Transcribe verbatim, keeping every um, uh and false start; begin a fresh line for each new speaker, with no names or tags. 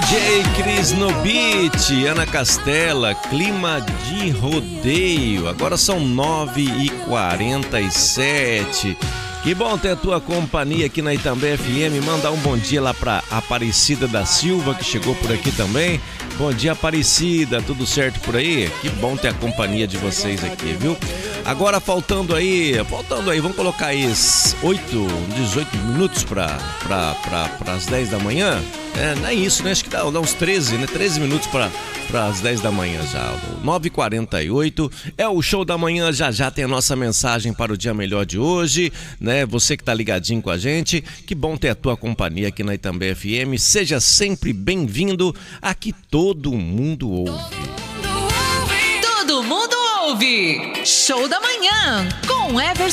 D J Cris no beat, Ana Castela, clima de rodeio. Agora são nove e quarenta e sete. Que bom ter a tua companhia aqui na Itambé F M. Mandar um bom dia lá pra Aparecida da Silva, que chegou por aqui também. Bom dia, Aparecida, tudo certo por aí? Que bom ter a companhia de vocês aqui, viu? Agora faltando aí, faltando aí, vamos colocar aí oito, dezoito minutos para as dez da manhã. É, não é isso, né? Acho que dá, dá uns treze, né? treze minutos para as dez da manhã já. nove e quarenta e oito é o show da manhã. Já já tem a nossa mensagem para o dia melhor de hoje, né? Você que tá ligadinho com a gente, que bom ter a tua companhia aqui na Itambé F M. Seja sempre bem-vindo. Aqui todo mundo ouve.
Todo mundo ouve. Show da manhã com Everson